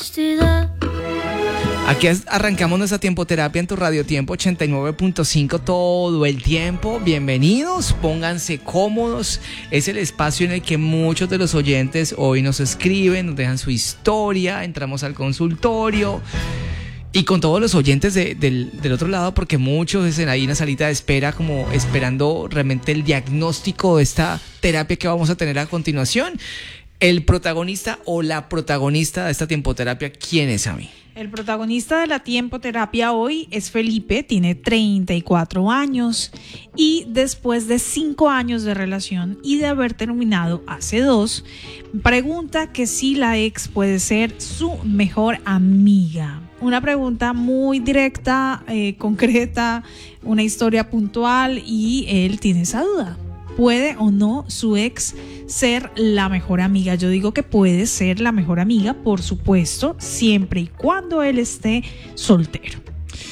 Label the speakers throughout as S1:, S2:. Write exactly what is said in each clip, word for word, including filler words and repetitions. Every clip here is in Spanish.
S1: honestidad.
S2: Aquí arrancamos nuestra tiempoterapia en tu Radio Tiempo ochenta y nueve punto cinco todo el tiempo. Bienvenidos, pónganse cómodos. Es el espacio en el que muchos de los oyentes hoy nos escriben, nos dejan su historia, entramos al consultorio. Y con todos los oyentes de, del, del otro lado, porque muchos están ahí en la salita de espera, como esperando realmente el diagnóstico de esta terapia que vamos a tener a continuación. El protagonista o la protagonista de esta tiempoterapia, ¿quién es, Ami?
S3: El protagonista de la tiempoterapia hoy es Felipe, tiene treinta y cuatro años y después de cinco años de relación y de haber terminado hace dos, pregunta que si la ex puede ser su mejor amiga. Una pregunta muy directa, eh, concreta, una historia puntual y él tiene esa duda. ¿Puede o no su ex ser la mejor amiga? Yo digo que puede ser la mejor amiga, por supuesto, siempre y cuando él esté soltero.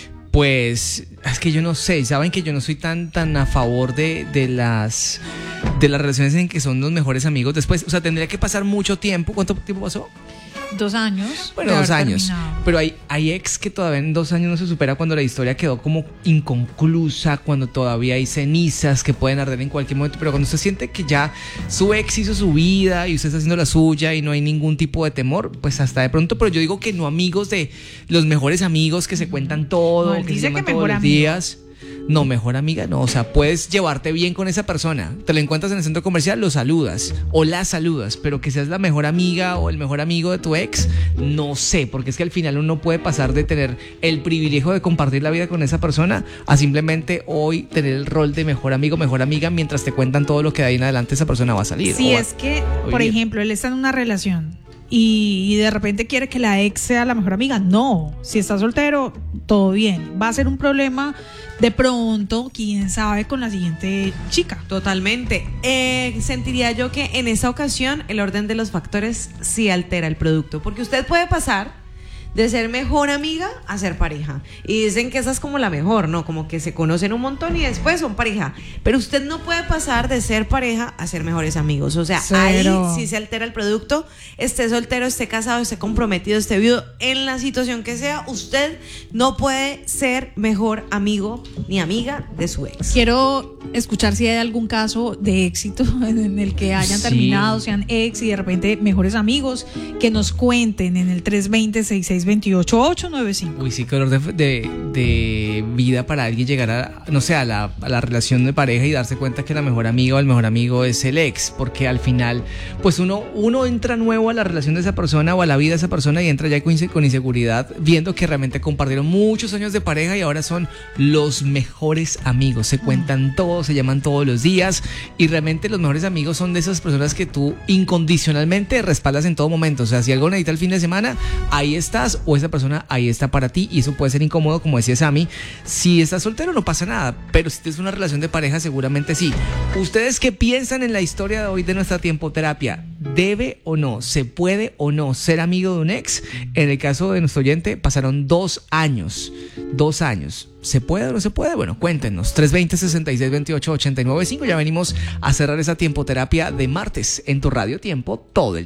S2: Pues es que yo no sé, saben que yo no soy tan, tan a favor de, de las de las relaciones en que son los mejores amigos después. O sea, tendría que pasar mucho tiempo. ¿Cuánto tiempo pasó?
S3: Dos años.
S2: Bueno, dos años. Terminado. Pero hay, hay ex que todavía en dos años no se supera cuando la historia quedó como inconclusa, cuando todavía hay cenizas que pueden arder en cualquier momento. Pero cuando usted siente que ya su ex hizo su vida y usted está haciendo la suya y no hay ningún tipo de temor, pues hasta de pronto. Pero yo digo que no amigos de los mejores amigos que se cuentan todo,
S3: no,
S2: que
S3: dice
S2: se llaman
S3: que
S2: todos
S3: mejor
S2: los
S3: amigo.
S2: días. No, mejor amiga no, o sea, puedes llevarte bien con esa persona, te la encuentras en el centro comercial, lo saludas o la saludas, pero que seas la mejor amiga o el mejor amigo de tu ex, no sé, porque es que al final uno puede pasar de tener el privilegio de compartir la vida con esa persona a simplemente hoy tener el rol de mejor amigo, mejor amiga, mientras te cuentan todo lo que de ahí en adelante esa persona va a salir.
S3: Si
S2: va,
S3: es que, por ejemplo, él está en una relación y, y de repente quiere que la ex sea la mejor amiga, no, si está soltero, todo bien, va a ser un problema de pronto, quién sabe, con la siguiente chica.
S4: Totalmente. Eh, sentiría yo que en esta ocasión el orden de los factores sí altera el producto, porque usted puede pasar de ser mejor amiga a ser pareja. Y dicen que esa es como la mejor, ¿no? Como que se conocen un montón y después son pareja. Pero usted no puede pasar de ser pareja a ser mejores amigos. O sea,
S3: Cero.
S4: ahí sí se altera el producto. Esté soltero, esté casado, esté comprometido, esté viudo, en la situación que sea, usted no puede ser mejor amigo ni amiga de su ex.
S3: Quiero escuchar si hay algún caso de éxito en el que hayan
S2: Sí.
S3: terminado, sean ex y de repente mejores amigos, que nos cuenten en el tres dos cero, seis seis dos ocho, ocho nueve cinco.
S2: Uy, sí, qué dolor de, de, de vida para alguien llegar a, no sé, a la, a la relación de pareja y darse cuenta que la mejor amiga o el mejor amigo es el ex, porque al final, pues uno, uno entra nuevo a la relación de esa persona o a la vida de esa persona y entra ya con, con inseguridad, viendo que realmente compartieron muchos años de pareja y ahora son los mejores amigos, se cuentan todo, se llaman todos los días y realmente los mejores amigos son de esas personas que tú incondicionalmente respaldas en todo momento. O sea, si algo necesita el fin de semana, ahí estás, o esa persona ahí está para ti, y eso puede ser incómodo, como decía Sammy. Si estás soltero no pasa nada, pero si tienes una relación de pareja seguramente sí. ¿Ustedes qué piensan en la historia de hoy de nuestra tiempoterapia? ¿Debe o no, se puede o no ser amigo de un ex? En el caso de nuestro oyente pasaron dos años, dos años. ¿Se puede o no se puede? Bueno, cuéntenos. tres dos cero, seis seis dos ocho, ocho nueve cinco. Ya venimos a cerrar esa tiempoterapia de martes en tu Radio Tiempo todo el